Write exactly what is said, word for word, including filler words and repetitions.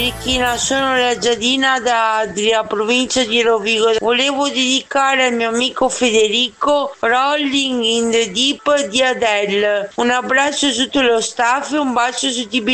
China, sono la Giadina da Adria, provincia di Rovigo. Volevo dedicare al mio amico Federico Rolling in the Deep di Adele. Un abbraccio su tutto lo staff e un bacio su T B